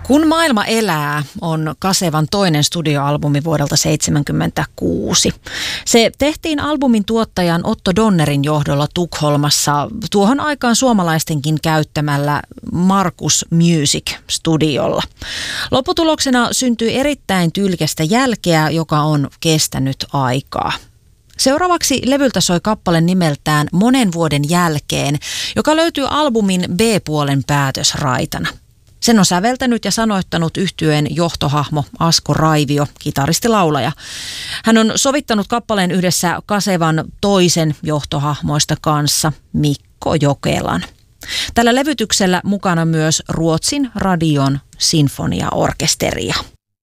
Kun maailma elää on Kasevan toinen studioalbumi vuodelta 1976. Se tehtiin albumin tuottajan Otto Donnerin johdolla Tukholmassa tuohon aikaan suomalaistenkin käyttämällä Markus Music-studiolla. Lopputuloksena syntyi erittäin tyylikästä jälkeä, joka on kestänyt aikaa. Seuraavaksi levyltä soi kappale nimeltään Monen vuoden jälkeen, joka löytyy albumin B-puolen päätösraitana. Sen on säveltänyt ja sanoittanut yhtyeen johtohahmo Asko Raivio, kitaristi-laulaja. Hän on sovittanut kappaleen yhdessä Kasevan toisen johtohahmoista kanssa, Mikko Jokelan. Tällä levytyksellä mukana myös Ruotsin radion sinfoniaorkesteria.